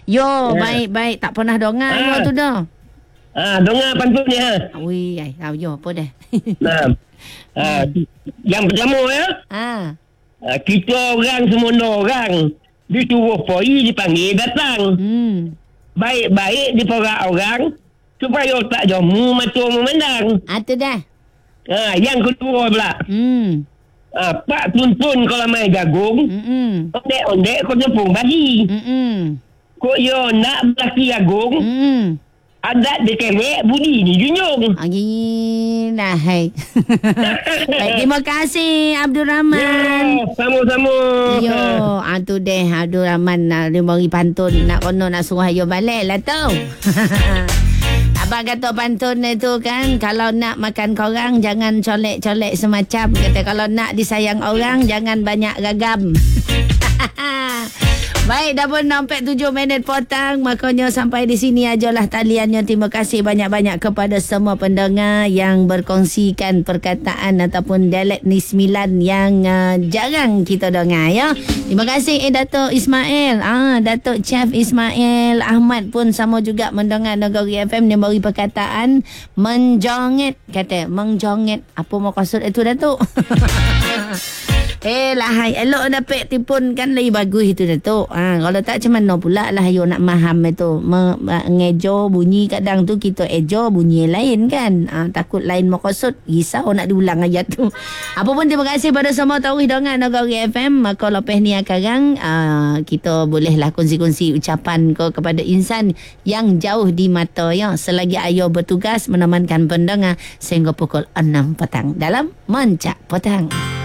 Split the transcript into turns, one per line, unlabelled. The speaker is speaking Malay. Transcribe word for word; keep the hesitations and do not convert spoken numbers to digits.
Yo,
Ya.
baik-baik. Tak pernah dengar
Ah.
yo tu dah.
Ah, dengar pantunnya.
Ui, ai, tahu yo apa dah.
Nah. Ah, yang pertama ya.
ah.
Ah, kita orang semua orang disuruh poi dipanggil datang.
Hmm.
Baik-baik diporak orang supaya tak jamu mata memandang.
Ah tu dah.
Ah, yang kedua pula.
Hmm.
Ah, pak tuntun kalau main jagung.
Hmm.
Ondek-ondek kau jempung bagi.
Hmm.
Kau yo nak belaki jagung.
Hmm.
Adat dia kelek, budi ni junjung.
Agi nah hai. Baik, terima kasih Abdul Rahman.
Ya, sama-sama.
Yo, ah tu deh Abdul Rahman nak dia bagi pantun nak kono nak suruh ayo balik lah tu. Abang kata pantun itu kan, kalau nak makan korang jangan colek-colek semacam. Kata kalau nak disayang orang jangan banyak gagam. Baik, dah pun sampai tujuh minit petang. Makanya sampai di sini ajalah taliannya. Terima kasih banyak-banyak kepada semua pendengar yang berkongsikan perkataan ataupun dialek Negeri Sembilan yang uh, jarang kita dengar ya. Terima kasih eh Datuk Ismail. Ah, Datuk Chef Ismail Ahmad pun sama juga mendengar Negeri F M. Dia beri perkataan menjonget. Kata menjonget. Apa mau maksud itu Datuk? Eh lah hai elok dapat tipun kan lagi bagus itu Datuk. Ha, kalau tak macam mana pula lah you nak faham itu. Me, ngejo bunyi kadang tu kita ejo bunyi lain kan. Ha, takut lain maksud. Risau nak diulang ayat tu. Apa pun terima kasih pada semua tahu hidangan Negeri F M. Maka lepas ni akan uh, kita bolehlah kongsi-kongsi ucapan ke kepada insan yang jauh di mata ya. Selagi ayo bertugas menemankan pendengar sehingga pukul enam petang dalam Mencak Petang.